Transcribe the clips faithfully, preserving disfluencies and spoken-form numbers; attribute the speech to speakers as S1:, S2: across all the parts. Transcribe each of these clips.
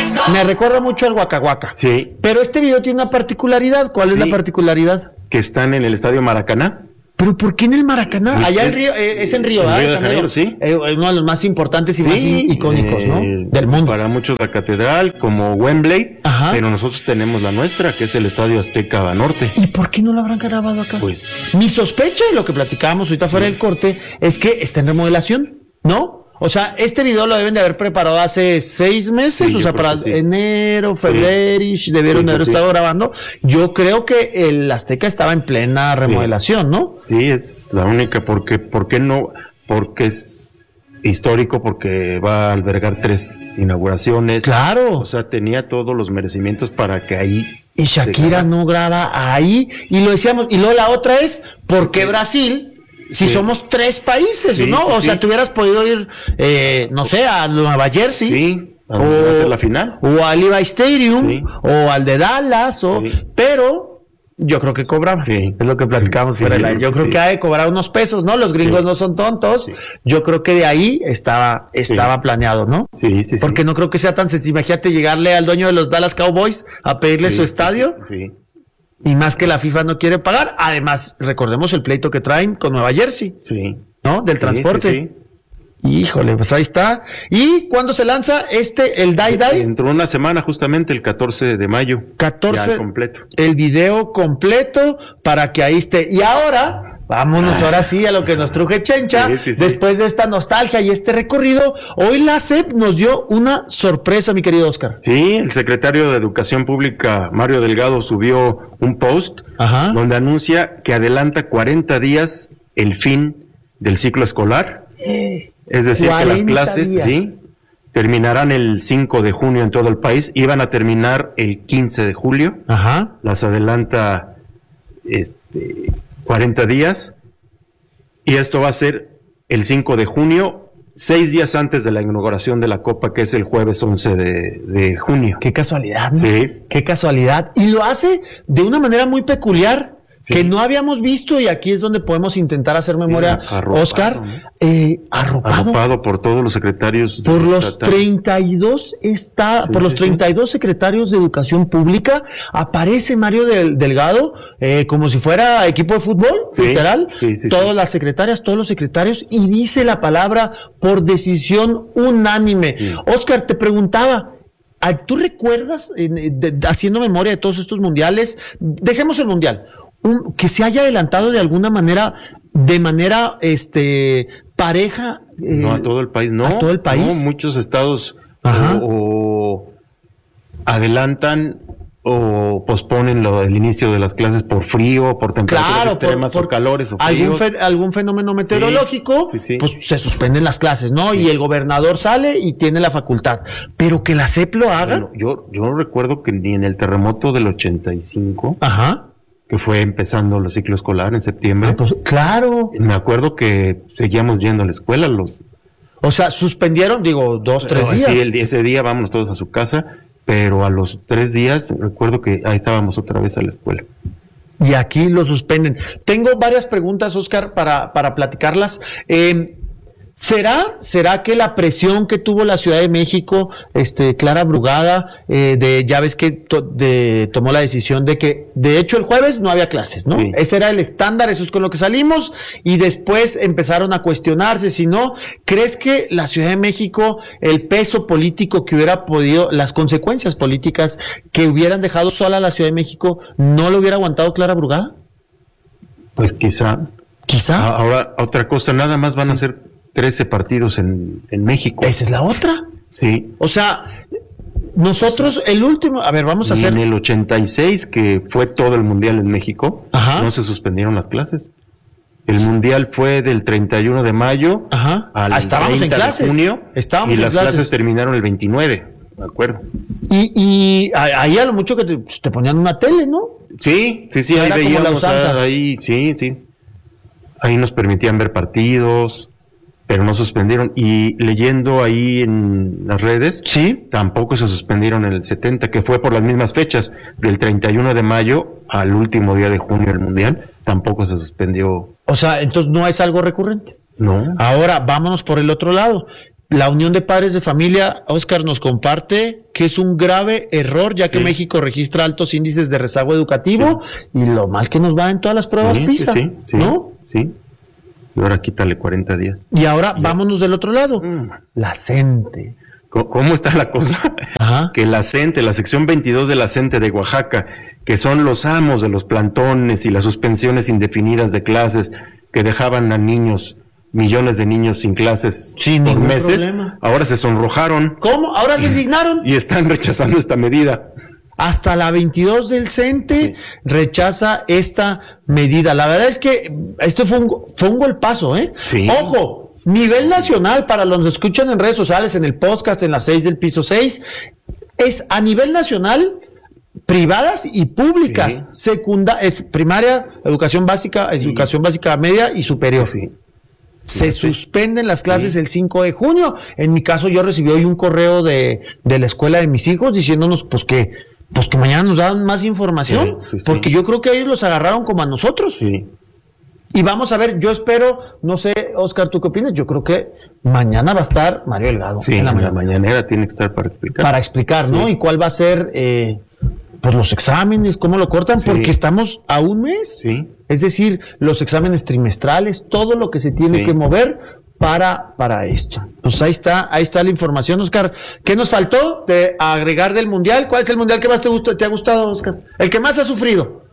S1: Me recuerda mucho al Waka Waka.
S2: Sí.
S1: Pero este video tiene una particularidad. ¿Cuál es
S2: sí.
S1: la particularidad?
S2: Que están en el Estadio Maracaná.
S1: ¿Pero por qué en el Maracaná?
S2: Pues
S1: Allá
S2: es,
S1: en Río, eh, es en Río,
S2: en
S1: ¿verdad?
S2: Río de Janeiro, sí.
S1: Eh, uno de los más importantes y
S2: sí,
S1: más icónicos, ¿no?
S2: Eh,
S1: Del mundo.
S2: Para muchos la catedral, como Wembley,
S1: Ajá.
S2: pero nosotros tenemos la nuestra, que es el Estadio Azteca Norte.
S1: ¿Y por qué no lo habrán grabado acá?
S2: Pues...
S1: Mi sospecha, y lo que platicábamos ahorita
S2: sí.
S1: fuera del corte, es que está en remodelación, ¿no? O sea, este video lo deben de haber preparado hace seis meses,
S2: sí,
S1: o sea, para
S2: sí.
S1: enero, febrero, sí. debieron
S2: sí,
S1: de haber
S2: sí,
S1: estado
S2: sí.
S1: grabando. Yo creo que el Azteca estaba en plena remodelación,
S2: sí.
S1: ¿no?
S2: Sí, es la única, porque, ¿por qué no? Porque es histórico, porque va a albergar tres inauguraciones.
S1: Claro.
S2: O sea, tenía todos los merecimientos para que ahí...
S1: Y Shakira no graba ahí, y lo decíamos, y luego la otra es, ¿por qué Brasil? Si sí. somos tres países, sí, ¿no? O sí. sea, te hubieras podido ir, eh, no sé, a Nueva Jersey.
S2: Sí, a
S1: o
S2: hacer la final.
S1: O al Levi Stadium, sí. o al de Dallas, o, sí. pero yo creo que cobraba.
S2: Sí.
S1: Es lo que platicamos
S2: sí,
S1: fuera del aire. Yo creo
S2: sí.
S1: que hay que cobrar unos pesos, ¿no? Los gringos
S2: sí.
S1: no son tontos.
S2: Sí.
S1: Yo creo que de ahí estaba, estaba sí. planeado, ¿no?
S2: Sí, sí, sí.
S1: Porque no creo que sea tan sencillo. Imagínate llegarle al dueño de los Dallas Cowboys a pedirle
S2: sí,
S1: su estadio.
S2: Sí, sí.
S1: Y más que la FIFA no quiere pagar. Además, recordemos el pleito que traen con Nueva Jersey.
S2: Sí.
S1: ¿No? Del
S2: sí,
S1: transporte.
S2: Sí, sí.
S1: Híjole, pues ahí está. ¿Y cuándo se lanza este, el Dai Dai?
S2: Dentro de una semana, justamente el catorce de mayo.
S1: catorce.
S2: Ya completo.
S1: El video completo para que ahí esté. Y ahora... Vámonos ah. ahora sí a lo que nos truje Chencha, sí, sí, sí. después de esta nostalgia y este recorrido. Hoy la S E P nos dio una sorpresa, mi querido Oscar.
S2: Sí, el secretario de Educación Pública, Mario Delgado, subió un post Ajá. donde anuncia que adelanta cuarenta días el fin del ciclo escolar. Es decir, que las clases días. sí terminarán el cinco de junio en todo el país, iban a terminar el quince de julio.
S1: Ajá.
S2: Las adelanta este cuarenta días, y esto va a ser el cinco de junio, seis días antes de la inauguración de la Copa, que es el jueves once de junio.
S1: Qué casualidad, ¿no?
S2: Sí.
S1: Qué casualidad. Y lo hace de una manera muy peculiar, sí. que no habíamos visto, y aquí es donde podemos intentar hacer memoria, sí, arropado, Oscar, ¿no? eh, arropado.
S2: Arropado por todos los secretarios.
S1: Por los treinta y dos está, sí, por los treinta y dos sí. secretarios de Educación Pública, aparece Mario Del, Delgado, eh, como si fuera equipo de fútbol, sí. literal, sí, sí, todas sí. las secretarias, todos los secretarios, y dice la palabra por decisión unánime. Sí. Oscar, te preguntaba, ¿tú recuerdas, eh, de, de, haciendo memoria de todos estos mundiales, dejemos el mundial, Un, que se haya adelantado de alguna manera, de manera este pareja?
S2: Eh, no, a todo el país, no.
S1: A todo el país.
S2: No, muchos estados o, o adelantan o posponen lo, el inicio de las clases por frío, por temperaturas
S1: claro,
S2: extremas
S1: por, por
S2: o calores o
S1: algún, fe, algún fenómeno meteorológico, sí, sí, sí. pues se suspenden las clases, ¿no? Sí. Y el gobernador sale y tiene la facultad. Pero que la S E P lo haga.
S2: Bueno, yo, yo recuerdo que ni en el terremoto del ochenta y cinco,
S1: Ajá.
S2: que fue empezando el ciclo escolar en septiembre.
S1: Ah, pues, claro.
S2: Me acuerdo que seguíamos yendo a la escuela. Los...
S1: O sea, suspendieron, digo, dos, tres
S2: no,
S1: días.
S2: Sí, el, ese día vámonos todos a su casa, pero a los tres días recuerdo que ahí estábamos otra vez a la escuela.
S1: Y aquí lo suspenden. Tengo varias preguntas, Oscar, para, para platicarlas. Eh, ¿Será, será que la presión que tuvo la Ciudad de México, este, Clara Brugada, eh, de, ya ves que to, de, tomó la decisión de que, de hecho, el jueves no había clases, ¿no? Sí. Ese era el estándar, eso es con lo que salimos, y después empezaron a cuestionarse, si no, ¿crees que la Ciudad de México, el peso político que hubiera podido, las consecuencias políticas que hubieran dejado sola a la Ciudad de México, no lo hubiera aguantado Clara Brugada?
S2: Pues quizá.
S1: Quizá.
S2: Ahora, otra cosa, nada más van sí. a ser trece partidos en, en México.
S1: Esa es la otra.
S2: Sí.
S1: O sea, nosotros el último, a ver, vamos a
S2: y
S1: hacer...
S2: en el ochenta y seis, que fue todo el mundial en México, Ajá. no se suspendieron las clases. El mundial fue del treinta y uno de mayo
S1: Ajá.
S2: al
S1: ah, estábamos
S2: treinta
S1: en clases.
S2: de junio,
S1: estábamos
S2: y
S1: en
S2: las
S1: clases.
S2: clases terminaron el veintinueve, ¿de acuerdo?
S1: Y, y ahí a lo mucho que te, te ponían una tele, ¿no?
S2: Sí, sí, sí, ahí veíamos, ahí, sí, sí. Ahí nos permitían ver partidos, pero no suspendieron. Y leyendo ahí en las redes,
S1: sí,
S2: tampoco se suspendieron en el setenta, que fue por las mismas fechas, del treinta y uno de mayo al último día de junio del mundial, tampoco se suspendió.
S1: O sea, entonces no es algo recurrente.
S2: No.
S1: Ahora, vámonos por el otro lado. La Unión de Padres de Familia, Óscar, nos comparte que es un grave error, ya que sí. México registra altos índices de rezago educativo sí. y lo mal que nos va en todas las pruebas
S2: sí,
S1: PISA,
S2: sí, sí,
S1: ¿no?
S2: Sí. Y ahora quítale cuarenta días.
S1: Y ahora ya. Vámonos del otro lado. Mm. La CENTE.
S2: ¿Cómo está la cosa? Ajá. Que la CENTE, la sección veintidós de la CENTE de Oaxaca, que son los amos de los plantones y las suspensiones indefinidas de clases que dejaban a niños, millones de niños sin clases
S1: sin
S2: por meses,
S1: problema.
S2: Ahora se sonrojaron.
S1: ¿Cómo? ¿Ahora se indignaron?
S2: Y están rechazando esta medida.
S1: Hasta la veintidós del CENTE sí. rechaza esta medida. La verdad es que esto fue un, fue un golpazo, ¿eh?
S2: Sí.
S1: Ojo, nivel nacional, para los que escuchan en redes sociales, en el podcast, en las seis del piso seis, es a nivel nacional, privadas y públicas, sí. secunda, es primaria, educación básica, sí. educación básica media y superior.
S2: Sí.
S1: Se sí. suspenden las clases sí. el cinco de junio. En mi caso, yo recibí hoy un correo de, de la escuela de mis hijos diciéndonos pues que pues que mañana nos dan más información, sí, sí, sí. porque yo creo que ellos los agarraron como a nosotros.
S2: Sí.
S1: Y vamos a ver, yo espero, no sé, Óscar, ¿tú qué opinas? Yo creo que mañana va a estar Mario Delgado.
S2: Sí, en la, la mañanera tiene que estar para explicar.
S1: Para explicar, sí. ¿no? Y cuál va a ser, eh, pues los exámenes, cómo lo cortan, sí. porque estamos a un mes.
S2: Sí.
S1: Es decir, los exámenes trimestrales, todo lo que se tiene sí. que mover para, para esto. Pues ahí está, ahí está la información, Óscar. ¿Qué nos faltó de agregar del Mundial? ¿Cuál es el Mundial que más te, gusta, te ha gustado, Óscar? El que más ha sufrido.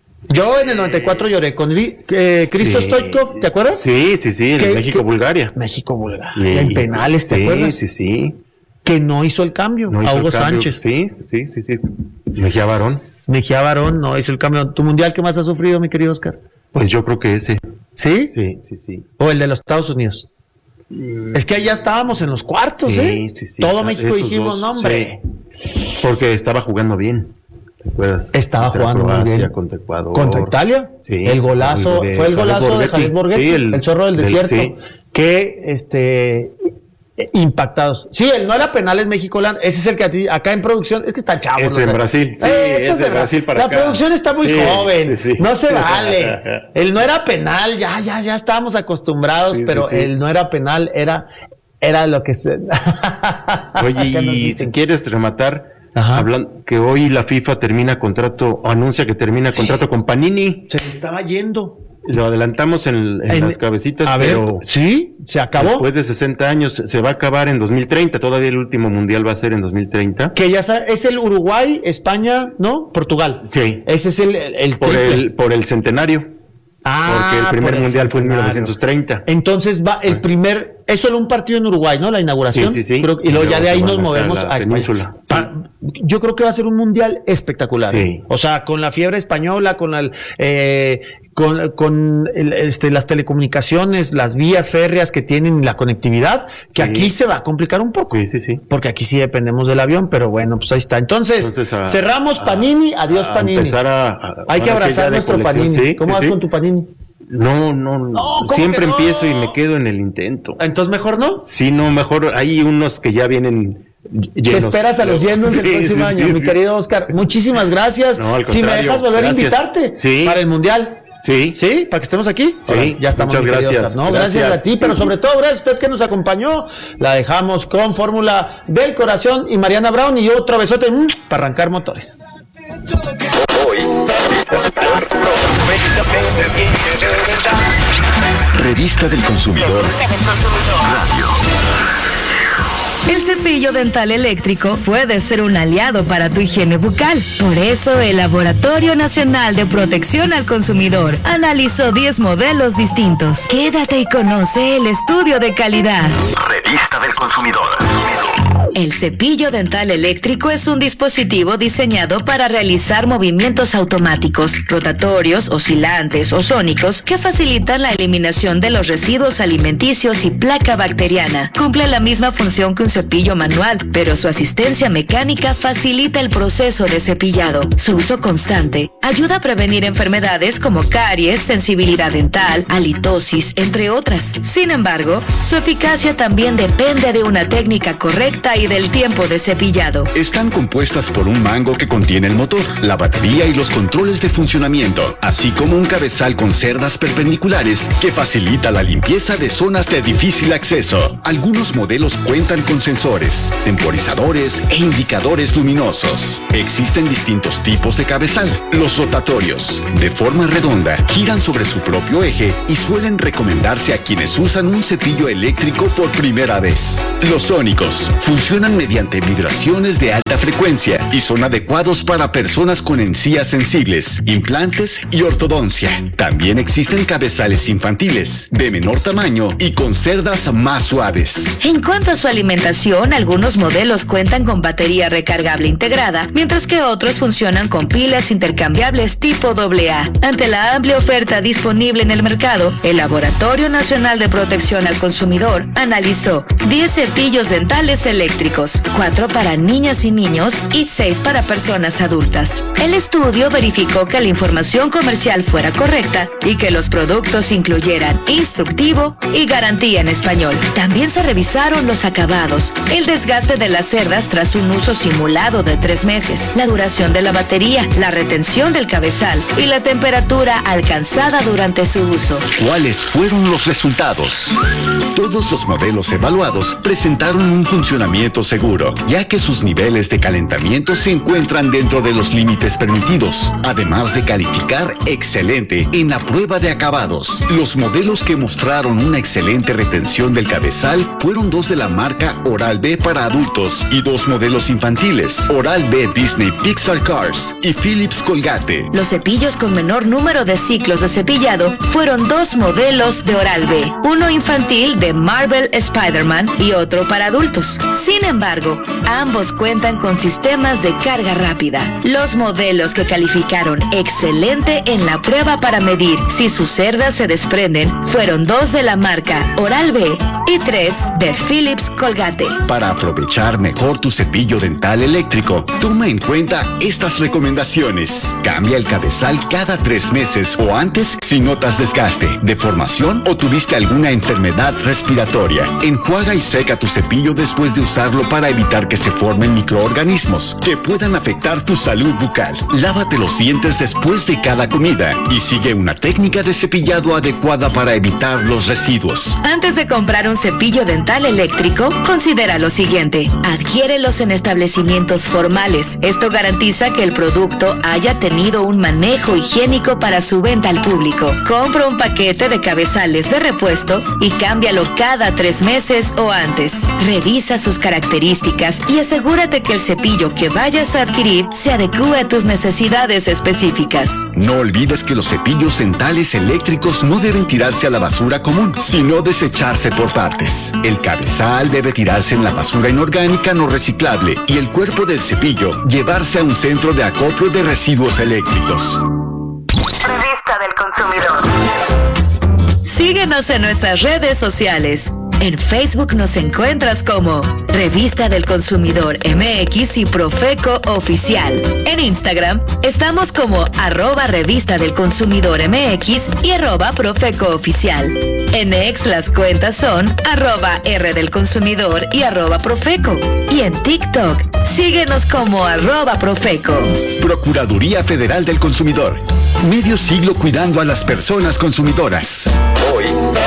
S1: Yo en el noventa y cuatro lloré con eh, Cristo sí. Stoichkov, ¿te acuerdas?
S2: Sí, sí, sí, en México-Bulgaria.
S1: México-Bulgaria, en penales, ¿te
S2: sí,
S1: acuerdas?
S2: Sí, sí, sí.
S1: Que no hizo el cambio,
S2: no hizo
S1: a Hugo
S2: el cambio.
S1: Sánchez.
S2: Sí, sí, sí, sí. Mejía Barón.
S1: Mejía Barón no hizo el cambio. ¿Tu Mundial que más ha sufrido, mi querido Óscar?
S2: Pues yo creo que ese.
S1: ¿Sí?
S2: Sí, sí, sí.
S1: ¿O el de los Estados Unidos? Mm. Es que allá estábamos en los cuartos,
S2: sí,
S1: ¿eh?
S2: Sí, sí.
S1: Todo México dijimos, no, hombre.
S2: Sí. Porque estaba jugando bien. ¿Te acuerdas?
S1: Estaba contra jugando
S2: Croacia,
S1: muy bien.
S2: Contra Ecuador.
S1: ¿Contra Italia?
S2: Sí.
S1: El golazo, de, fue el golazo de Javier Borghetti, sí, el, el zorro del, del desierto. Sí. Que, este... impactados. Sí, el no era penal es México-Land. Ese es el que a ti, acá en producción, es que está chavo.
S2: Es en Brasil, sí,
S1: eh,
S2: es de Brasil para
S1: La
S2: acá.
S1: producción está muy
S2: sí,
S1: joven, sí, sí. no se vale. El no era penal, ya, ya, ya estábamos acostumbrados, sí, pero sí, sí. el no era penal era, era lo que se...
S2: Oye, y si quieres rematar, hablando que hoy la FIFA termina contrato, o anuncia que termina contrato con Panini.
S1: Se le estaba yendo.
S2: Lo adelantamos en, en, en las cabecitas,
S1: a
S2: pero...
S1: Ver, ¿sí? ¿Se acabó?
S2: Después de sesenta años, se va a acabar en dos mil treinta, todavía el último mundial va a ser en dos mil treinta.
S1: Que ya sabe, es el Uruguay, España, ¿no? Portugal.
S2: Sí.
S1: Ese es el, el
S2: por el Por el centenario.
S1: Ah,
S2: porque el primer
S1: el
S2: mundial
S1: centenario.
S2: fue en mil novecientos treinta.
S1: Entonces va el primer... Es solo un partido en Uruguay, ¿no? La inauguración.
S2: Sí, sí, sí.
S1: Creo, y, y luego ya de ahí nos movemos a, a
S2: España.
S1: Sí. Yo creo que va a ser un mundial espectacular.
S2: Sí.
S1: O sea, con la fiebre española, con la... Eh, con, con el, este, las telecomunicaciones, las vías férreas que tienen, la conectividad, que sí. aquí se va a complicar un poco.
S2: Sí, sí, sí.
S1: Porque aquí sí dependemos del avión, pero bueno, pues ahí está. Entonces, Entonces a, cerramos Panini, a, adiós Panini.
S2: A empezar a, a,
S1: Hay que abrazar nuestro Panini.
S2: Sí,
S1: ¿Cómo
S2: sí,
S1: vas
S2: sí.
S1: con tu Panini?
S2: No, no, no. Siempre no? empiezo y me quedo en el intento.
S1: Entonces, ¿mejor no?
S2: Sí, no, mejor. Hay unos que ya vienen...
S1: Llenos, ¿Te esperas a los llenos sí, el próximo sí, año, sí, mi sí. querido Óscar? Muchísimas gracias.
S2: No,
S1: si me dejas volver gracias. a invitarte
S2: sí.
S1: para el Mundial.
S2: Sí.
S1: ¿Sí? ¿Para que estemos aquí?
S2: Sí.
S1: Ahora, ya estamos.
S2: Muchas gracias.
S1: Óscar, ¿no? gracias. Gracias a ti, pero sobre todo gracias a usted que nos acompañó. La dejamos con Fórmula del Corazón y Mariana Brown y otro besote mmm, para arrancar motores. Hoy.
S3: Revista del Consumidor Radio.
S4: El cepillo dental eléctrico puede ser un aliado para tu higiene bucal. Por eso, el Laboratorio Nacional de Protección al Consumidor analizó diez modelos distintos. Quédate y conoce el estudio de calidad.
S3: Revista del Consumidor.
S4: El cepillo dental eléctrico es un dispositivo diseñado para realizar movimientos automáticos, rotatorios, oscilantes o sónicos que facilitan la eliminación de los residuos alimenticios y placa bacteriana. Cumple la misma función que un cepillo manual, pero su asistencia mecánica facilita el proceso de cepillado. Su uso constante ayuda a prevenir enfermedades como caries, sensibilidad dental, halitosis, entre otras. Sin embargo, su eficacia también depende de una técnica correcta y divide el tiempo de cepillado.
S5: Están compuestas por un mango que contiene el motor, la batería y los controles de funcionamiento, así como un cabezal con cerdas perpendiculares que facilita la limpieza de zonas de difícil acceso. Algunos modelos cuentan con sensores, temporizadores e indicadores luminosos. Existen distintos tipos de cabezal. Los rotatorios, de forma redonda, giran sobre su propio eje y suelen recomendarse a quienes usan un cepillo eléctrico por primera vez. Los sónicos funcionan mediante vibraciones de alta frecuencia y son adecuados para personas con encías sensibles, implantes y ortodoncia. También existen cabezales infantiles, de menor tamaño y con cerdas más suaves.
S4: En cuanto a su alimentación, algunos modelos cuentan con batería recargable integrada, mientras que otros funcionan con pilas intercambiables tipo doble A. Ante la amplia oferta disponible en el mercado, el Laboratorio Nacional de Protección al Consumidor analizó diez cepillos dentales eléctricos, cuatro para niñas y niños y seis para personas adultas. El estudio verificó que la información comercial fuera correcta y que los productos incluyeran instructivo y garantía en español. También se revisaron los acabados, el desgaste de las cerdas tras un uso simulado de tres meses, la duración de la batería, la retención del cabezal y la temperatura alcanzada durante su uso.
S5: ¿Cuáles fueron los resultados? Todos los modelos evaluados presentaron un funcionamiento seguro, ya que sus niveles de calentamiento se encuentran dentro de los límites permitidos, además de calificar excelente en la prueba de acabados. Los modelos que mostraron una excelente retención del cabezal fueron dos de la marca Oral-B para adultos y dos modelos infantiles, Oral-B Disney Pixar Cars y Philips Colgate.
S4: Los cepillos con menor número de ciclos de cepillado fueron dos modelos de Oral-B, uno infantil de Marvel Spider-Man y otro para adultos. Sin embargo, ambos cuentan con sistemas de carga rápida. Los modelos que calificaron excelente en la prueba para medir si sus cerdas se desprenden fueron dos de la marca Oral-B y tres de Philips Colgate.
S5: Para aprovechar mejor tu cepillo dental eléctrico, toma en cuenta estas recomendaciones. Cambia el cabezal cada tres meses o antes si notas desgaste, deformación o tuviste alguna enfermedad respiratoria. Enjuaga y seca tu cepillo después de usarlo para evitar que se formen microorganismos que puedan afectar tu salud bucal. Lávate los dientes después de cada comida y sigue una técnica de cepillado adecuada para evitar los residuos.
S4: Antes de comprar un cepillo dental eléctrico, considera lo siguiente. Adquiérelos en establecimientos formales. Esto garantiza que el producto haya tenido un manejo higiénico para su venta al público. Compra un paquete de cabezales de repuesto y cámbialo cada tres meses o antes. Revisa sus características y asegúrate que el cepillo que vayas a adquirir se adecúe a tus necesidades específicas.
S5: No olvides que los cepillos dentales eléctricos no deben tirarse a la basura común, sino desecharse por partes. El cabezal debe tirarse en la basura inorgánica no reciclable y el cuerpo del cepillo llevarse a un centro de acopio de residuos eléctricos.
S4: Revista del Consumidor. Síguenos en nuestras redes sociales. En Facebook nos encuentras como Revista del Consumidor M X y Profeco Oficial. En Instagram estamos como arroba Revista del Consumidor M X y arroba Profeco Oficial. En X las cuentas son arroba R del Consumidor y arroba Profeco. Y en TikTok síguenos como arroba Profeco.
S5: Procuraduría Federal del Consumidor. Medio siglo cuidando a las personas consumidoras. Hoy,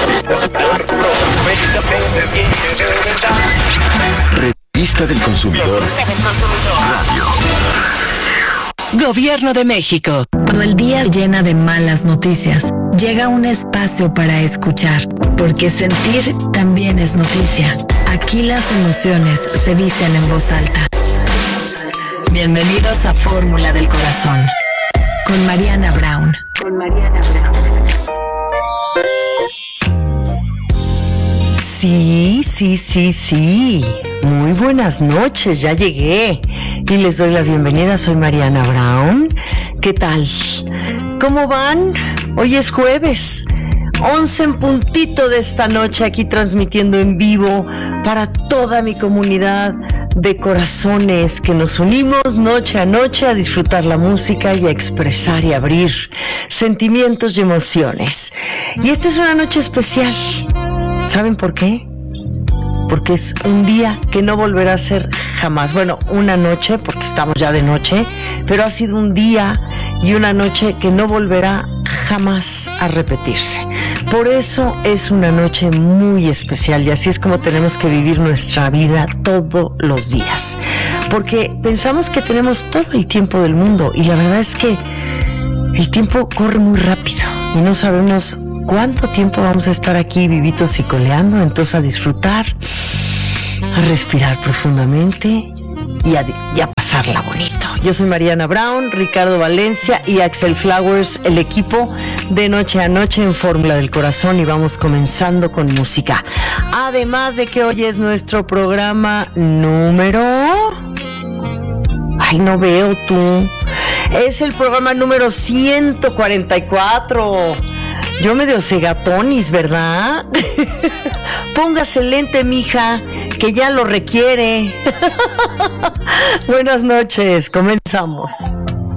S5: Revista del Consumidor Radio.
S4: Gobierno de México.
S6: Cuando el día llena de malas noticias, llega un espacio para escuchar, porque sentir también es noticia. Aquí las emociones se dicen en voz alta. Bienvenidos a Fórmula del Corazón, con Mariana Brown. Con Mariana Brown.
S7: Sí, sí, sí, sí. Muy buenas noches, ya llegué. Y les doy la bienvenida, soy Mariana Brown. ¿Qué tal? ¿Cómo van? Hoy es jueves, once en puntito de esta noche, aquí transmitiendo en vivo para toda mi comunidad de corazones que nos unimos noche a noche a disfrutar la música y a expresar y abrir sentimientos y emociones. Y esta es una noche especial. ¿Saben por qué? porque es un día que no volverá a ser jamás. Bueno, una noche, porque estamos ya de noche, pero ha sido un día y una noche que no volverá jamás a repetirse. Por eso es una noche muy especial y así es como tenemos que vivir nuestra vida todos los días. Porque pensamos que tenemos todo el tiempo del mundo y la verdad es que el tiempo corre muy rápido y no sabemos cuánto tiempo vamos a estar aquí vivitos y coleando. Entonces a disfrutar, a respirar profundamente y a, y a pasarla bonito. Yo soy Mariana Brown, Ricardo Valencia y Axel Flowers, el equipo de Noche a Noche en Fórmula del Corazón, y vamos comenzando con música. Además de que hoy es nuestro programa número... Ay, no veo tú. Es el programa número ciento cuarenta y cuatro. Yo medio cegatonis, ¿verdad? Póngase lente, mija, que ya lo requiere. Buenas noches, comenzamos.